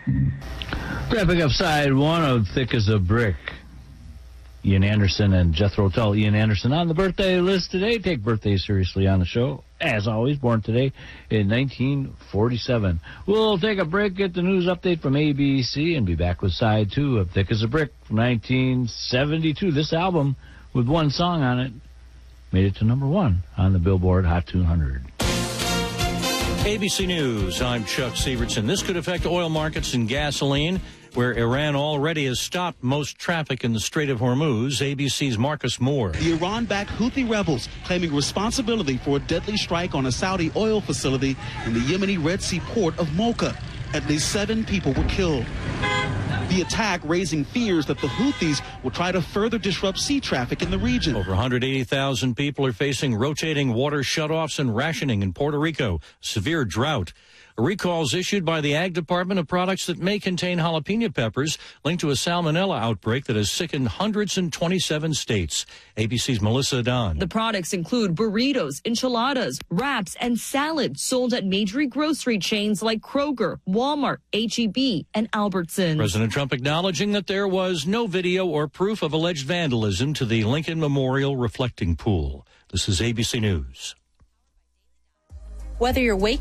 Wrapping up side one of Thick as a Brick. Ian Anderson and Jethro Tull. Ian Anderson on the birthday list today. Take birthdays seriously on the show. As always, born today in 1947. We'll take a break, get the news update from ABC, and be back with side two of Thick as a Brick from 1972. This album, with one song on it, made it to number one on the Billboard Hot 200. ABC News, I'm Chuck Sievertson. This could affect oil markets and gasoline, where Iran already has stopped most traffic in the Strait of Hormuz. ABC's Marcus Moore. The Iran-backed Houthi rebels claiming responsibility for a deadly strike on a Saudi oil facility in the Yemeni Red Sea port of Mocha. At least 7 people were killed. The attack raising fears that the Houthis will try to further disrupt sea traffic in the region. Over 180,000 people are facing rotating water shutoffs and rationing in Puerto Rico. Severe drought. Recalls issued by the Ag Department of products that may contain jalapeno peppers linked to a salmonella outbreak that has sickened hundreds in 27 states. ABC's Melissa Don. The products include burritos, enchiladas, wraps, and salads sold at major grocery chains like Kroger, Walmart, H-E-B, and Albertsons. President Trump acknowledging that there was no video or proof of alleged vandalism to the Lincoln Memorial reflecting pool. This is ABC News. Whether you're waking